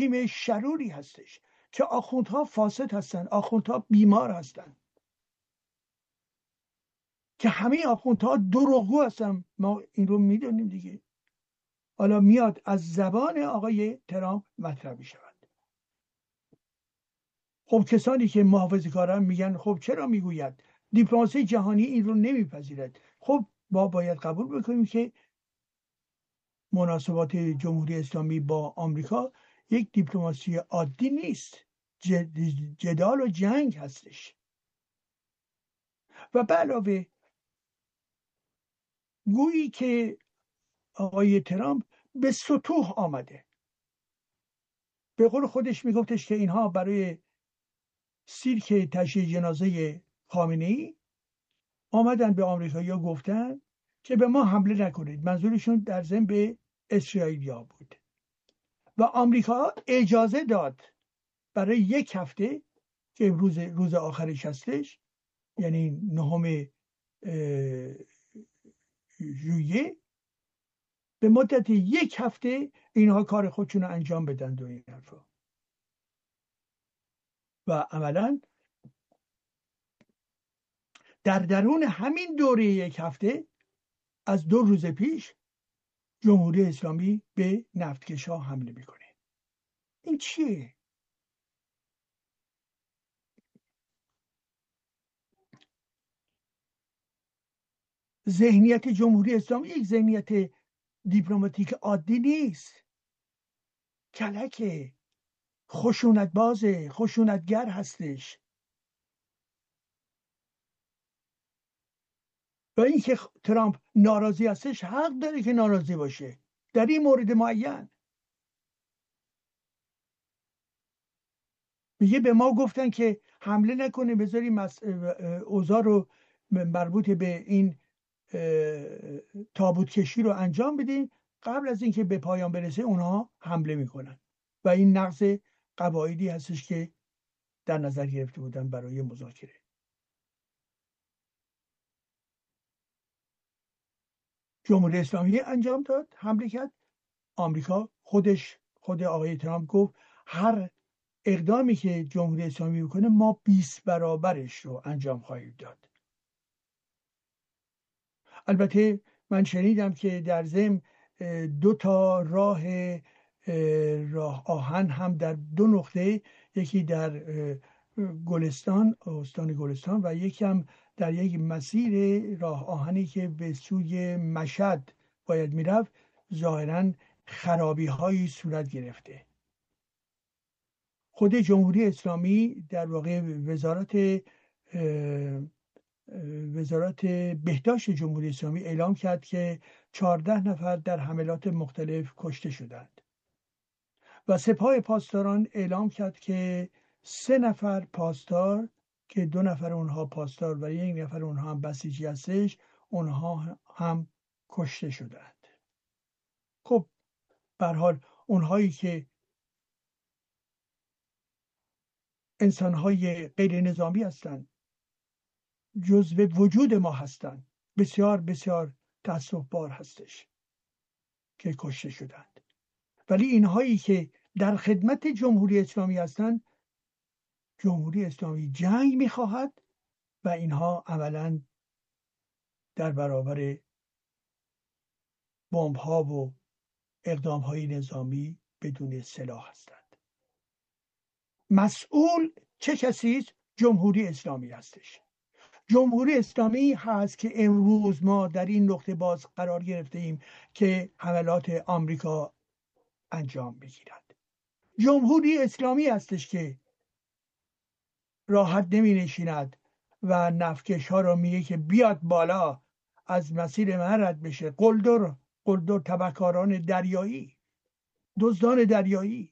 رژیم شروری هستش که آخوندها فاسد هستن، آخوندها بیمار هستن، که همه آخوندها دروغگو هستن. ما این رو میدونیم دیگه. حالا میاد از زبان آقای ترامپ مطرح می شود. خب کسانی که محافظه کارن میگن خب چرا میگوید؟ دیپلماسی جهانی این رو نمیپذیرد. خب ما باید قبول بکنیم که مناسبات جمهوری اسلامی با آمریکا یک دیپلماسی عادی نیست، جدال و جنگ هستش. و به علاوه گویی که آقای ترامپ به سطوح آمده. به قول خودش میگفتش که اینها برای سیرک تشییع جنازه خامنه‌ای آمدن به آمریکایی‌ها گفتن که به ما حمله نکنید. منظورشون در ضمن به اسرائیلیا بود. و آمریکا اجازه داد برای یک هفته که روز آخرش هستش، یعنی 9 ژوئیه، به مدت یک هفته اینها کار خودشون رو انجام بدن و این حرفا. و عملا در درون همین دوره یک هفته از 2 روز پیش جمهوری اسلامی به نفتکش‌ها حمله میکنه. این چیه؟ ذهنیت جمهوری اسلامی یک ذهنیت دیپلماتیک عادی نیست. کلک خشونت بازه، خشونتگر هستش. و اینکه ترامپ ناراضی هستش، حق داره که ناراضی باشه در این مورد معین. میگه به ما گفتن که حمله نکنیم، بذاریم اوضاع رو مربوط به این تابوت کشی رو انجام بدیم، قبل از اینکه به پایان برسه اونها حمله میکنن. و این نقض قواعدی هستش که در نظر گرفته بودن برای مذاکره. جمهوری اسلامی انجام داد، حمله کرد. آمریکا خود آقای ترامپ گفت هر اقدامی که جمهوری اسلامی میکنه ما 20 برابرش رو انجام خواهیم داد. البته من شنیدم که در ضمن 2 تا راه آهن هم در 2 نقطه، یکی در گلستان، استان گلستان، و یکی هم در یک مسیر راه آهنی که به سوی مشهد باید میرفت، ظاهراً خرابی هایی صورت گرفته. خود جمهوری اسلامی در واقع وزارت بهداشت جمهوری اسلامی اعلام کرد که 14 نفر در حملات مختلف کشته شدند. و سپاه پاسداران اعلام کرد که 3 نفر پاسدار، که 2 نفر اونها پاسدار و 1 نفر اونها هم بسیجی هستش، اونها هم کشته شدند. خب به هر حال اونهایی که انسانهای غیر نظامی هستند، جزو وجود ما هستند، بسیار بسیار تأسف‌بار هستش که کشته شدند. ولی اینهایی که در خدمت جمهوری اسلامی هستند، جمهوری اسلامی جنگ میخواهد و اینها عملاً در برابر بمب‌ها و اقدام‌های نظامی بدون سلاح هستند. مسئول چه کسی است؟ جمهوری اسلامی هستش. جمهوری اسلامی هست که امروز ما در این نقطه باز قرار گرفته ایم که حملات آمریکا انجام بگیرد. جمهوری اسلامی هستش که راحت نمی نشیند و نفتکش ها رو میگه که بیاد بالا، از مسیر من رد بشه. قلدر تبهکاران دریایی، دزدان دریایی.